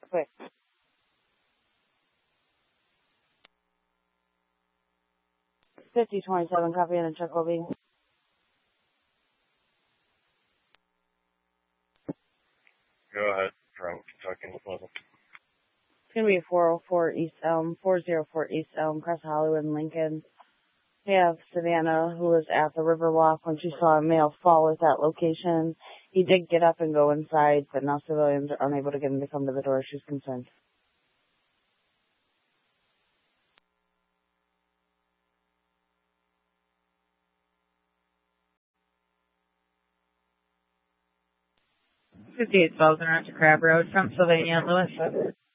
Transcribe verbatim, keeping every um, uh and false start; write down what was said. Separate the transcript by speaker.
Speaker 1: quick. fifty twenty-seven, copy and a check will be.
Speaker 2: Go ahead, from Kentucky level.
Speaker 1: It's going to be four oh four East Elm, four oh four East Elm, across Hollywood and Lincoln. We have Savannah, who was at the Riverwalk when she saw a male fall at that location. He did get up and go inside, but now civilians are unable to get him to come to the door. She's concerned.
Speaker 3: fifty-eight thousand, Rancho Crab Road, Pennsylvania, Lewis.